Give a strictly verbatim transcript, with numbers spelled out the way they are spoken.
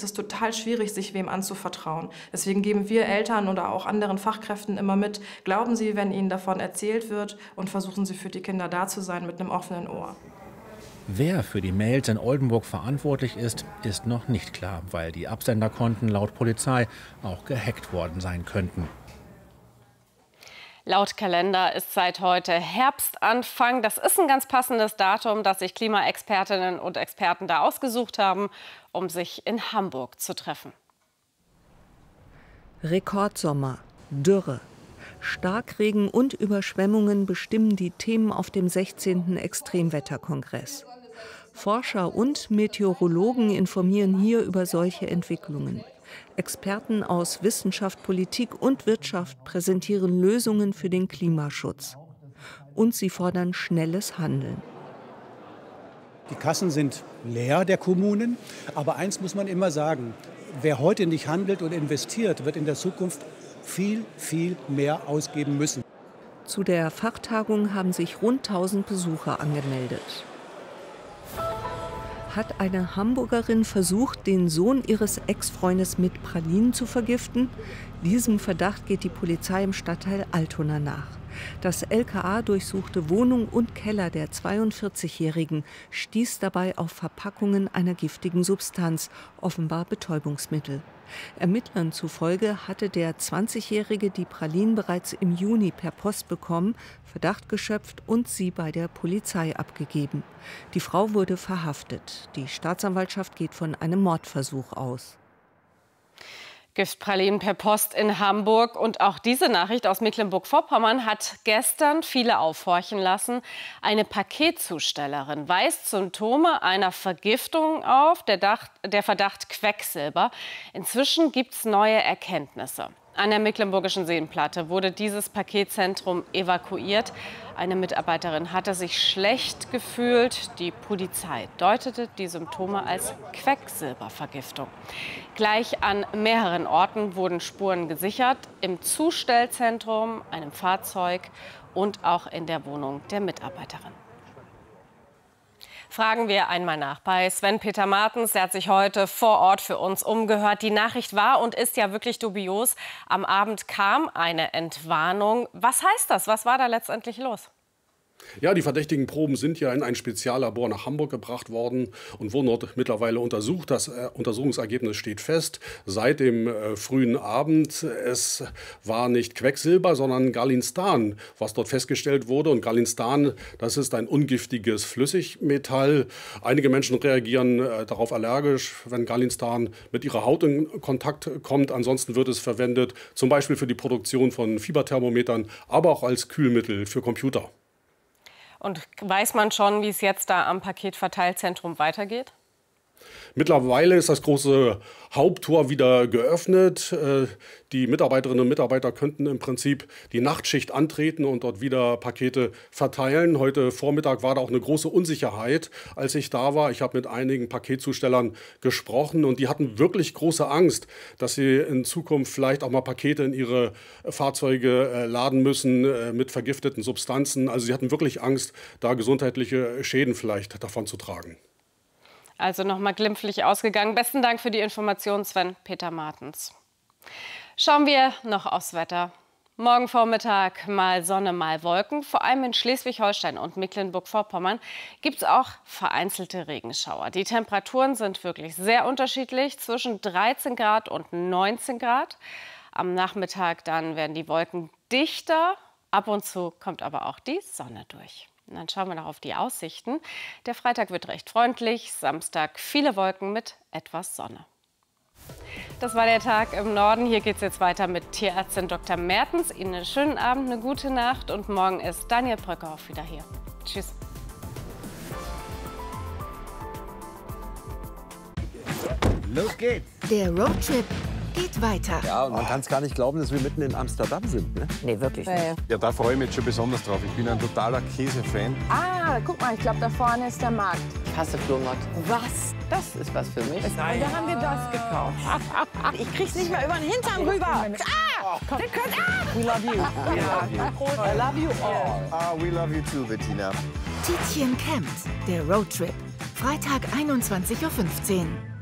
ist es total schwierig, sich wem anzuvertrauen. Deswegen geben wir Eltern oder auch anderen Fachkräften immer mit, glauben Sie, wenn Ihnen davon erzählt wird, und versuchen Sie für die Kinder da zu sein mit einem offenen Ohr. Wer für die Mails in Oldenburg verantwortlich ist, ist noch nicht klar, weil die Absenderkonten laut Polizei auch gehackt worden sein könnten. Laut Kalender ist seit heute Herbstanfang. Das ist ein ganz passendes Datum, das sich Klimaexpertinnen und Experten da ausgesucht haben, um sich in Hamburg zu treffen. Rekordsommer, Dürre, Starkregen und Überschwemmungen bestimmen die Themen auf dem sechzehnten Extremwetterkongress. Forscher und Meteorologen informieren hier über solche Entwicklungen. Experten aus Wissenschaft, Politik und Wirtschaft präsentieren Lösungen für den Klimaschutz. Und sie fordern schnelles Handeln. Die Kassen sind leer der Kommunen, aber eins muss man immer sagen: Wer heute nicht handelt und investiert, wird in der Zukunft viel, viel mehr ausgeben müssen. Zu der Fachtagung haben sich rund tausend Besucher angemeldet. Hat eine Hamburgerin versucht, den Sohn ihres Ex-Freundes mit Pralinen zu vergiften? Diesem Verdacht geht die Polizei im Stadtteil Altona nach. Das L K A durchsuchte Wohnung und Keller der zweiundvierzigjährigen, stieß dabei auf Verpackungen einer giftigen Substanz, offenbar Betäubungsmittel. Ermittlern zufolge hatte der zwanzigjährige die Pralinen bereits im Juni per Post bekommen, Verdacht geschöpft und sie bei der Polizei abgegeben. Die Frau wurde verhaftet. Die Staatsanwaltschaft geht von einem Mordversuch aus. Giftpralinen per Post in Hamburg. Und auch diese Nachricht aus Mecklenburg-Vorpommern hat gestern viele aufhorchen lassen. Eine Paketzustellerin weist Symptome einer Vergiftung auf, der, Dach, der Verdacht Quecksilber. Inzwischen gibt es neue Erkenntnisse. An der Mecklenburgischen Seenplatte wurde dieses Paketzentrum evakuiert. Eine Mitarbeiterin hatte sich schlecht gefühlt. Die Polizei deutete die Symptome als Quecksilbervergiftung. Gleich an mehreren Orten wurden Spuren gesichert. Im Zustellzentrum, einem Fahrzeug und auch in der Wohnung der Mitarbeiterin. Fragen wir einmal nach bei Sven-Peter Martens. Der hat sich heute vor Ort für uns umgehört. Die Nachricht war und ist ja wirklich dubios. Am Abend kam eine Entwarnung. Was heißt das? Was war da letztendlich los? Ja, die verdächtigen Proben sind ja in ein Speziallabor nach Hamburg gebracht worden und wurden dort mittlerweile untersucht. Das äh, Untersuchungsergebnis steht fest seit dem äh, frühen Abend. Es war nicht Quecksilber, sondern Galinstan, was dort festgestellt wurde. Und Galinstan, das ist ein ungiftiges Flüssigmetall. Einige Menschen reagieren äh, darauf allergisch, wenn Galinstan mit ihrer Haut in Kontakt kommt. Ansonsten wird es verwendet, zum Beispiel für die Produktion von Fieberthermometern, aber auch als Kühlmittel für Computer. Und weiß man schon, wie es jetzt da am Paketverteilzentrum weitergeht? Mittlerweile ist das große Haupttor wieder geöffnet. Die Mitarbeiterinnen und Mitarbeiter könnten im Prinzip die Nachtschicht antreten und dort wieder Pakete verteilen. Heute Vormittag war da auch eine große Unsicherheit, als ich da war. Ich habe mit einigen Paketzustellern gesprochen und die hatten wirklich große Angst, dass sie in Zukunft vielleicht auch mal Pakete in ihre Fahrzeuge laden müssen mit vergifteten Substanzen. Also sie hatten wirklich Angst, da gesundheitliche Schäden vielleicht davon zu tragen. Also noch mal glimpflich ausgegangen. Besten Dank für die Information, Sven-Peter Martens. Schauen wir noch aufs Wetter. Morgen Vormittag mal Sonne, mal Wolken. Vor allem in Schleswig-Holstein und Mecklenburg-Vorpommern gibt es auch vereinzelte Regenschauer. Die Temperaturen sind wirklich sehr unterschiedlich, zwischen dreizehn Grad und neunzehn Grad. Am Nachmittag dann werden die Wolken dichter. Ab und zu kommt aber auch die Sonne durch. Und dann schauen wir noch auf die Aussichten. Der Freitag wird recht freundlich, Samstag viele Wolken mit etwas Sonne. Das war der Tag im Norden. Hier geht es jetzt weiter mit Tierärztin Doktor Mertens. Ihnen einen schönen Abend, eine gute Nacht und morgen ist Daniel Bröckhoff wieder hier. Tschüss. Los geht's. Der Roadtrip geht weiter. Ja, und man kann es gar nicht glauben, dass wir mitten in Amsterdam sind. Ne? Nee, wirklich nicht. Ja, da freue ich mich jetzt schon besonders drauf. Ich bin ein totaler Käse-Fan. Ah, guck mal, ich glaube, da vorne ist der Markt. Ich hasse Flohmarkt. Was? Das ist was für mich. Nein. Und da haben wir das gekauft. Ich krieg's nicht mehr über den Hintern rüber. Ah! Oh, Der könnt, ah! We love you. We love you. I love you all. Ah, we love you too, Bettina. Tietjen campt. Der Roadtrip. Freitag einundzwanzig Uhr fünfzehn.